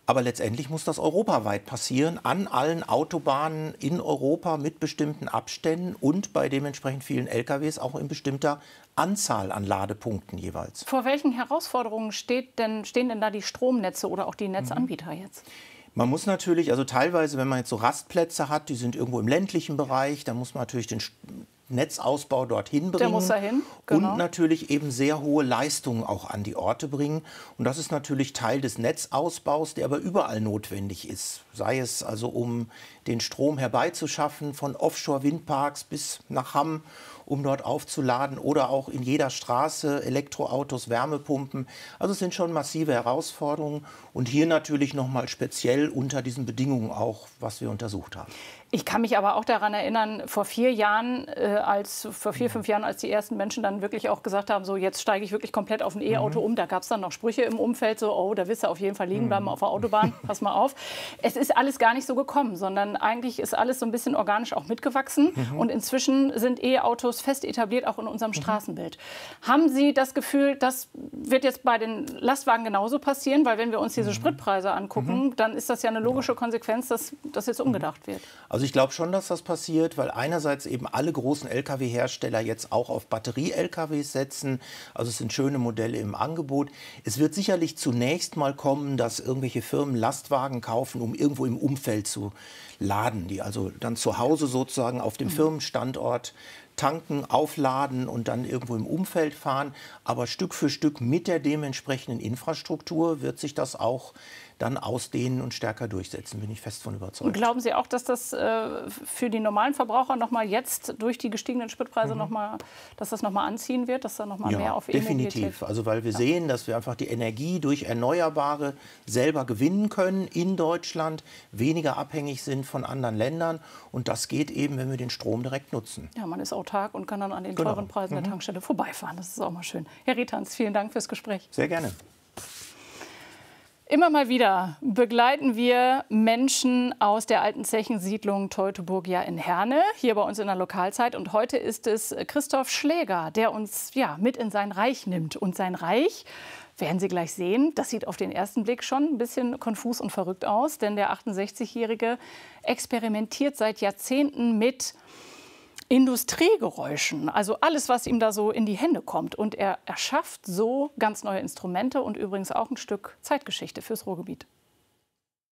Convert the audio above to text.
Aber letztendlich muss das europaweit passieren, an allen Autobahnen in Europa mit bestimmten Abständen und bei dementsprechend vielen LKWs auch in bestimmter Anzahl an Ladepunkten jeweils. Vor welchen Herausforderungen stehen denn da die Stromnetze oder auch die Netzanbieter jetzt? Man muss natürlich, also teilweise, wenn man jetzt so Rastplätze hat, die sind irgendwo im ländlichen Bereich, da muss man natürlich den Netzausbau dorthin bringen. Der muss dahin, genau. Und natürlich eben sehr hohe Leistungen auch an die Orte bringen. Und das ist natürlich Teil des Netzausbaus, der aber überall notwendig ist. Sei es also, um den Strom herbeizuschaffen, von Offshore-Windparks bis nach Hamm, um dort aufzuladen, oder auch in jeder Straße Elektroautos, Wärmepumpen. Also es sind schon massive Herausforderungen und hier natürlich noch mal speziell unter diesen Bedingungen auch, was wir untersucht haben. Ich kann mich aber auch daran erinnern, vor 4, 5 Jahren, als die ersten Menschen dann wirklich auch gesagt haben, so jetzt steige ich wirklich komplett auf ein E-Auto um. Da gab es dann noch Sprüche im Umfeld, so, oh, da wirst du auf jeden Fall liegen bleiben auf der Autobahn, pass mal auf. Es ist alles gar nicht so gekommen, sondern eigentlich ist alles so ein bisschen organisch auch mitgewachsen. Und inzwischen sind E-Autos fest etabliert, auch in unserem Straßenbild. Haben Sie das Gefühl, das wird jetzt bei den Lastwagen genauso passieren? Weil wenn wir uns diese Spritpreise angucken, dann ist das ja eine logische Konsequenz, dass das jetzt umgedacht wird. Also ich glaube schon, dass das passiert, weil einerseits eben alle großen Lkw-Hersteller jetzt auch auf Batterie-Lkws setzen. Also es sind schöne Modelle im Angebot. Es wird sicherlich zunächst mal kommen, dass irgendwelche Firmen Lastwagen kaufen, um irgendwo im Umfeld zu laden, die also dann zu Hause sozusagen auf dem Firmenstandort tanken, aufladen und dann irgendwo im Umfeld fahren. Aber Stück für Stück mit der dementsprechenden Infrastruktur wird sich das auch dann ausdehnen und stärker durchsetzen, bin ich fest von überzeugt. Und glauben Sie auch, dass das für die normalen Verbraucher noch mal jetzt durch die gestiegenen Spritpreise dass das noch mal anziehen wird, dass da noch mal mehr auf E-Mobilität? Definitiv. Also weil wir sehen, dass wir einfach die Energie durch Erneuerbare selber gewinnen können in Deutschland, weniger abhängig sind von anderen Ländern und das geht eben, wenn wir den Strom direkt nutzen. Ja, man ist autark und kann dann an den teuren Preisen der Tankstelle vorbeifahren. Das ist auch mal schön. Herr Rietans, vielen Dank fürs Gespräch. Sehr gerne. Immer mal wieder begleiten wir Menschen aus der alten Zechensiedlung Teutoburg in Herne, hier bei uns in der Lokalzeit. Und heute ist es Christoph Schläger, der uns mit in sein Reich nimmt. Und sein Reich, werden Sie gleich sehen, das sieht auf den ersten Blick schon ein bisschen konfus und verrückt aus. Denn der 68-Jährige experimentiert seit Jahrzehnten mit Industriegeräuschen, also alles, was ihm da so in die Hände kommt. Und er erschafft so ganz neue Instrumente und übrigens auch ein Stück Zeitgeschichte fürs Ruhrgebiet.